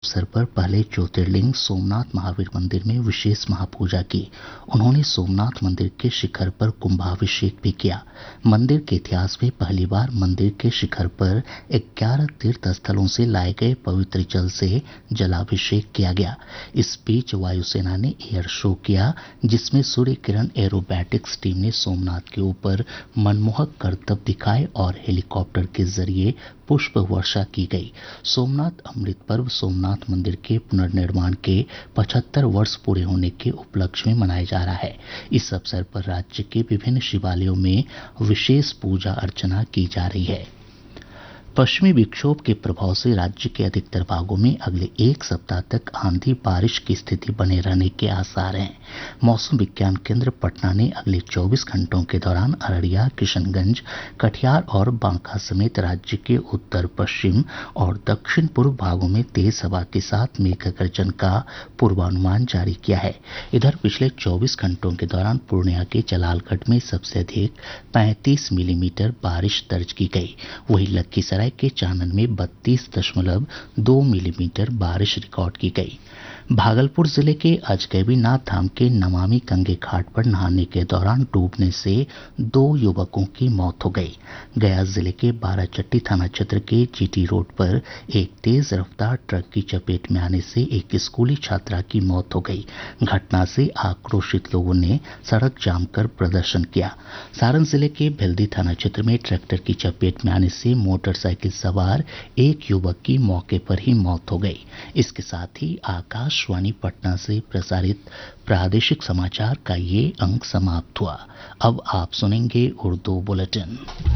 अवसर पर पहले ज्योतिर्लिंग सोमनाथ महावीर मंदिर में विशेष महापूजा की। उन्होंने सोमनाथ मंदिर के शिखर पर कुंभाभिषेक भी किया। मंदिर के इतिहास में पहली बार मंदिर के शिखर पर 11 तीर्थ स्थलों से लाए गए पवित्र जल से जलाभिषेक किया गया। इस बीच वायुसेना ने एयर शो किया, जिसमें सूर्य किरण एरोबैटिक्स टीम ने सोमनाथ के ऊपर मनमोहक करतब दिखाए और हेलीकॉप्टर के जरिए पुष्प वर्षा की गई। सोमनाथ अमृत पर्व सोमनाथ मंदिर के पुनर्निर्माण के 75 वर्ष पूरे होने के उपलक्ष्य में मनाया जा रहा है। इस अवसर पर राज्य के विभिन्न शिवालयों में विशेष पूजा अर्चना की जा रही है। पश्चिमी विक्षोभ के प्रभाव से राज्य के अधिकतर भागों में अगले एक सप्ताह तक आंधी बारिश की स्थिति बने रहने के आसार हैं। मौसम विज्ञान केंद्र पटना ने अगले 24 घंटों के दौरान अररिया, किशनगंज, कटिहार और बांका समेत राज्य के उत्तर पश्चिम और दक्षिण पूर्व भागों में तेज हवा के साथ मेघ गर्जन का पूर्वानुमान जारी किया है। इधर पिछले 24 घंटों के दौरान पूर्णिया के जलालगढ़ में सबसे अधिक 35 मिलीमीटर बारिश दर्ज की गई। वहीं लखीसराय के चानन में 32.2 मिलीमीटर बारिश रिकॉर्ड की गई। भागलपुर जिले के अजगैबीनाथ धाम के नमामि गंगे घाट पर नहाने के दौरान डूबने से 2 युवकों की मौत हो गई। गया जिले के बाराचट्टी थाना क्षेत्र के जीटी रोड पर एक तेज रफ्तार ट्रक की चपेट में आने से एक स्कूली छात्रा की मौत हो गई। घटना से आक्रोशित लोगों ने सड़क जाम कर प्रदर्शन किया। सारण जिले के भेल्दी थाना क्षेत्र में ट्रैक्टर की चपेट में आने से मोटरसाइकिल सवार एक युवक की मौके पर ही मौत हो गई। इसके साथ ही आकाशवाणी पटना से प्रसारित प्रादेशिक समाचार का ये अंक समाप्त हुआ। अब आप सुनेंगे उर्दू बुलेटिन।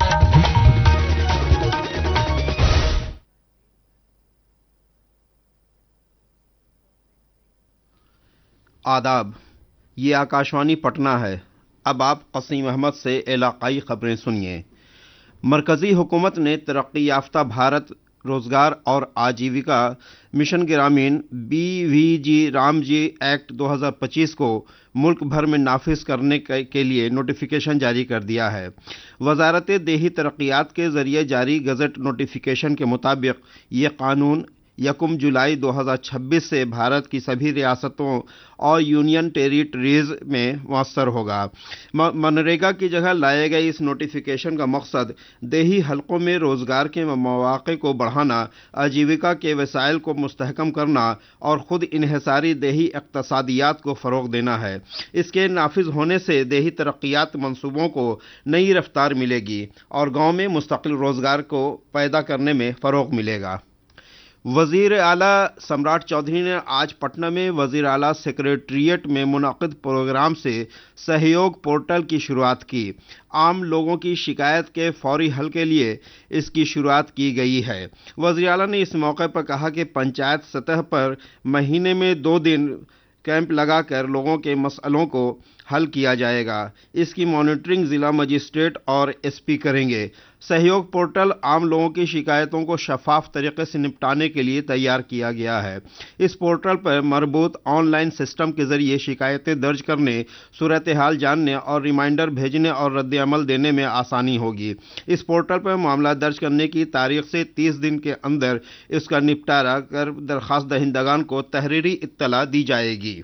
आदाब, ये आकाशवाणी पटना है। अब आप कसीम अहमद से इलाकाई खबरें सुनिए। मरकजी हुकूमत ने तरक्की याफ्ता भारत रोजगार और आजीविका मिशन ग्रामीण BVG रामजी एक्ट 2025 को मुल्क भर में नाफिज करने के लिए नोटिफिकेशन जारी कर दिया है। वजारत देही तरक्कियात के जरिए जारी गजट नोटिफिकेशन के मुताबिक ये कानून 1 जुलाई 2026 से भारत की सभी रियासतों और यूनियन टेरिटरीज में मुअस्सर होगा। मनरेगा की जगह लाए गए इस नोटिफिकेशन का मकसद देही हलकों में रोजगार के मौके को बढ़ाना, आजीविका के वसाइल को मुस्तहकम करना और खुद इन्हिसारी देही इक़्तिसादियात को फ़रोग़ देना है। इसके नाफिज होने से देही तरक्कियात मंसूबों को नई रफ्तार मिलेगी और गाँव में मुस्तकिल रोजगार को पैदा करने में फ़रोग़ मिलेगा। वज़ीर आला सम्राट चौधरी ने आज पटना में वज़ीर आला सेक्रेटेरिएट में मुनक़िद प्रोग्राम से सहयोग पोर्टल की शुरुआत की। आम लोगों की शिकायत के फौरी हल के लिए इसकी शुरुआत की गई है। वज़ीर आला ने इस मौके पर कहा कि पंचायत सतह पर महीने में 2 दिन कैंप लगाकर लोगों के मसलों को हल किया जाएगा। इसकी मॉनिटरिंग जिला मजिस्ट्रेट और SP करेंगे। सहयोग पोर्टल आम लोगों की शिकायतों को शफाफ तरीके से निपटाने के लिए तैयार किया गया है। इस पोर्टल पर मरबूत ऑनलाइन सिस्टम के जरिए शिकायतें दर्ज करने, सूरत हाल जानने और रिमाइंडर भेजने और रद्द अमल देने में आसानी होगी। इस पोर्टल पर मामला दर्ज करने की तारीख से 30 दिन के अंदर इसका निपटारा कर दरख्वास्त दहिंदगान को तहरीरी इत्तला दी जाएगी।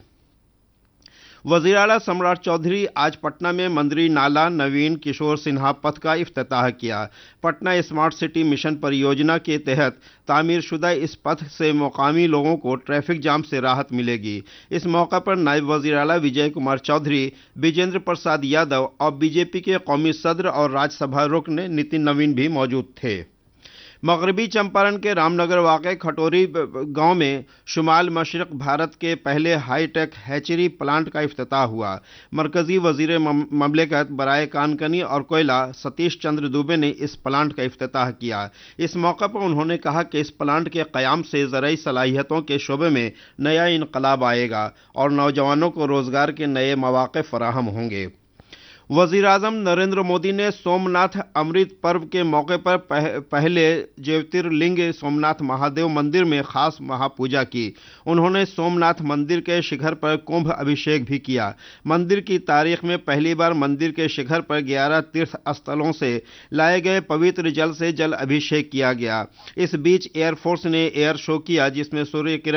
वज़ीर आला सम्राट चौधरी आज पटना में मंदिरी नाला नवीन किशोर सिन्हा पथ का इफ्तिताह किया। पटना स्मार्ट सिटी मिशन परियोजना के तहत तामीरशुदा इस पथ से मुकामी लोगों को ट्रैफिक जाम से राहत मिलेगी। इस मौके पर नायब वज़ीर आला विजय कुमार चौधरी, विजेंद्र प्रसाद यादव और BJP के कौमी सदर और राज्यसभा रुकन नितिन नवीन भी मौजूद थे। मगरबी चंपारण के रामनगर वाक़े खटोरी गांव में शुमाल मशरक़ भारत के पहले हाईटेक हैचरी प्लांट का इफ्तिताह हुआ। मरकजी वज़ीर ममलिकत बराए कानकनी और कोयला सतीश चंद्र दुबे ने इस प्लांट का इफ्तिताह किया। इस मौके पर उन्होंने कहा कि इस प्लांट के क़याम से ज़राई सलाहियतों के शोबे में नया इनकलाब आएगा और नौजवानों को रोज़गार के नए मौक़े फ़राहम होंगे। वज़ीर आज़म नरेंद्र मोदी ने सोमनाथ अमृत पर्व के मौके पर पहले ज्योतिर्लिंग सोमनाथ महादेव मंदिर में खास महापूजा की। उन्होंने सोमनाथ मंदिर के शिखर पर कुंभ अभिषेक भी किया। मंदिर की तारीख में पहली बार मंदिर के शिखर पर 11 तीर्थ स्थलों से लाए गए पवित्र जल से जल अभिषेक किया गया। इस बीच एयरफोर्स ने एयर शो किया, जिसमें सूर्य किरण